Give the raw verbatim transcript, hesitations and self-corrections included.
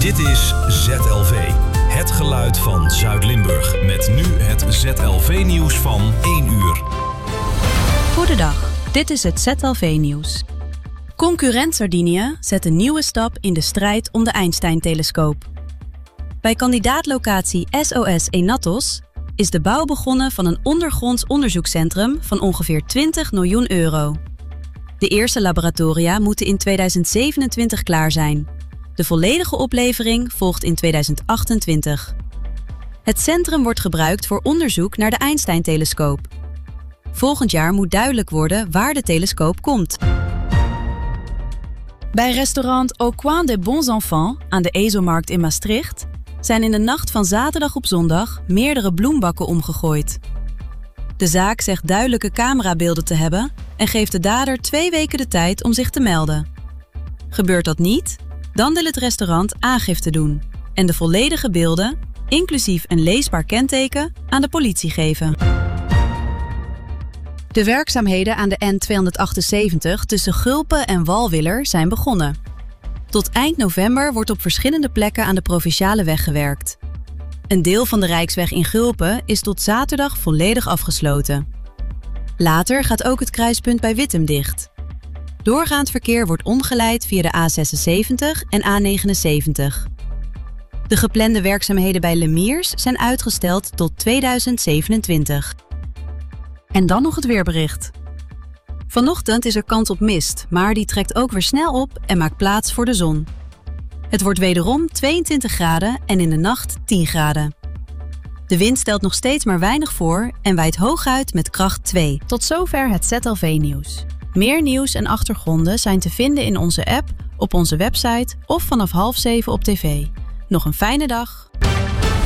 Dit is Z L V, het geluid van Zuid-Limburg. Met nu het Z L V-nieuws van één uur. Goedendag, dit is het Z L V-nieuws. Concurrent Sardinië zet een nieuwe stap in de strijd om de Einstein-telescoop. Bij kandidaatlocatie S O S Enatos is de bouw begonnen van een ondergronds onderzoekscentrum van ongeveer twintig miljoen euro. De eerste laboratoria moeten in tweeduizend zevenentwintig klaar zijn. De volledige oplevering volgt in tweeduizend achtentwintig. Het centrum wordt gebruikt voor onderzoek naar de Einstein-telescoop. Volgend jaar moet duidelijk worden waar de telescoop komt. Bij restaurant Au Coin des Bons Enfants aan de Ezelmarkt in Maastricht zijn in de nacht van zaterdag op zondag meerdere bloembakken omgegooid. De zaak zegt duidelijke camerabeelden te hebben en geeft de dader twee weken de tijd om zich te melden. Gebeurt dat niet, dan wil het restaurant aangifte doen en de volledige beelden, inclusief een leesbaar kenteken, aan de politie geven. De werkzaamheden aan de N tweehonderdachtenzeventig tussen Gulpen en Walwiller zijn begonnen. Tot eind november wordt op verschillende plekken aan de provinciale weg gewerkt. Een deel van de Rijksweg in Gulpen is tot zaterdag volledig afgesloten. Later gaat ook het kruispunt bij Wittem dicht. Doorgaand verkeer wordt omgeleid via de A zesenzeventig en A negenenzeventig. De geplande werkzaamheden bij Lemiers zijn uitgesteld tot tweeduizend zevenentwintig. En dan nog het weerbericht. Vanochtend is er kans op mist, maar die trekt ook weer snel op en maakt plaats voor de zon. Het wordt wederom tweeëntwintig graden en in de nacht tien graden. De wind stelt nog steeds maar weinig voor en waait hooguit met kracht twee. Tot zover het Z L V-nieuws. Meer nieuws en achtergronden zijn te vinden in onze app, op onze website of vanaf half zeven op tv. Nog een fijne dag.